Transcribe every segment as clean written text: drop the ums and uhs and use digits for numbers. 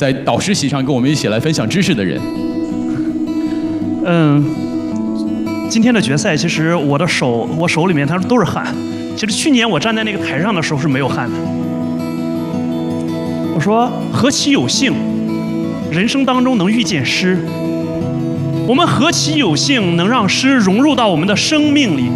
在导师席上跟我们一起来分享知识的人。 今天的决赛，其实我手里面它都是汗。其实去年我站在那个台上的时候是没有汗的。我说何其有幸，人生当中能遇见诗。我们何其有幸能让诗融入到我们的生命里。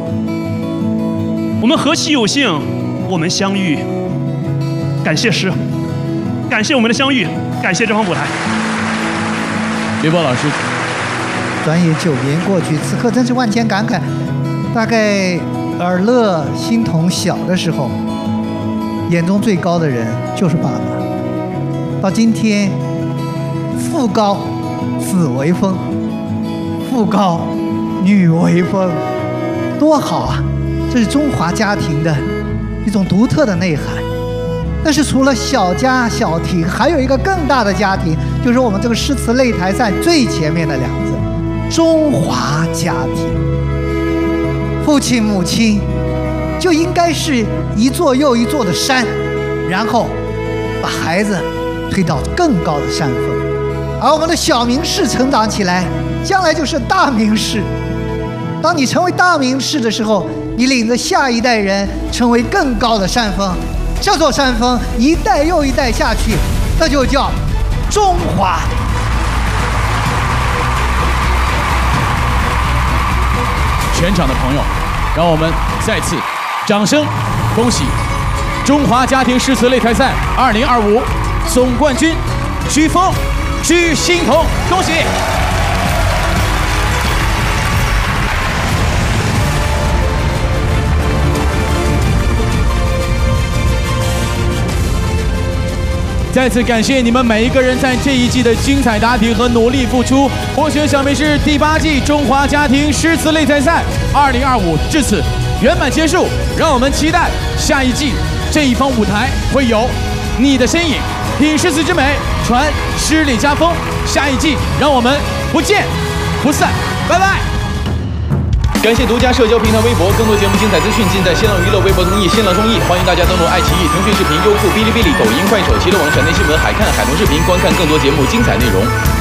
我们何其有幸，我们相遇。感谢诗，感谢我们的相遇，感谢这方舞台。 刘波老师， 转眼9年过去，此刻真是万千感慨。大概尔乐、欣桐小的时候，眼中最高的人就是爸爸。到今天，父高子为风，父高女为风，多好啊！这是中华家庭的一种独特的内涵。但是除了小家小庭，还有一个更大的家庭，就是我们这个诗词擂台赛最前面的2字——中华家庭。父亲母亲就应该是一座又一座的山，然后把孩子推到更高的山峰。而我们的小名士成长起来，将来就是大名士。当你成为大名士的时候，你领着下一代人成为更高的山峰。这座山峰一代又一代下去，那就叫中华。 全场的朋友，让我们再次掌声恭喜中华家庭诗词擂台赛2025总冠军许峰、许欣桐，恭喜！再次感谢你们每一个人在这一季的精彩答题和努力付出。获选小明是第8季中华家庭诗词擂台赛2025至此圆满结束。让我们期待下一季这一方舞台会有你的身影，品诗词之美，传诗礼家风。下一季让我们不见不散，拜拜。感谢独家社交平台微博，更多节目精彩资讯尽在新浪娱乐、微博、综艺、新浪综艺，欢迎大家登录爱奇艺、腾讯视频、优酷、哔哩哔哩、抖音、快手、齐乐网、闪电新闻、海看、海豚视频，观看更多节目精彩内容。